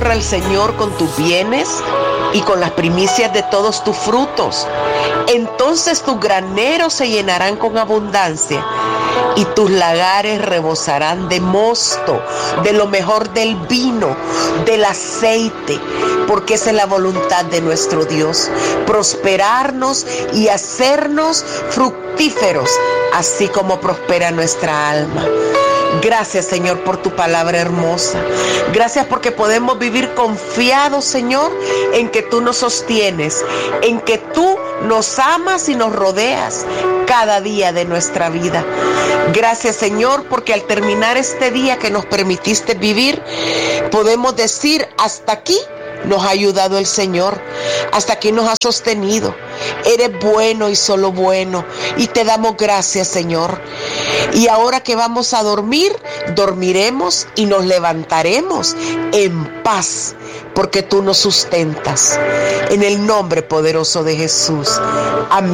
honra al Señor con tus bienes y con las primicias de todos tus frutos. Entonces tus graneros se llenarán con abundancia y tus lagares rebosarán de mosto, de lo mejor del vino, del aceite, porque esa es la voluntad de nuestro Dios, prosperarnos y hacernos fructíferos, así como prospera nuestra alma. Gracias, Señor, por tu palabra hermosa. Gracias porque podemos vivir confiados, Señor, en que tú nos sostienes, en que tú nos amas y nos rodeas cada día de nuestra vida. Gracias, Señor, porque al terminar este día que nos permitiste vivir, podemos decir: hasta aquí nos ha ayudado el Señor, hasta aquí nos ha sostenido. Eres bueno y solo bueno, y te damos gracias, Señor. Y ahora que vamos a dormir, dormiremos y nos levantaremos en paz, porque tú nos sustentas. En el nombre poderoso de Jesús. Amén.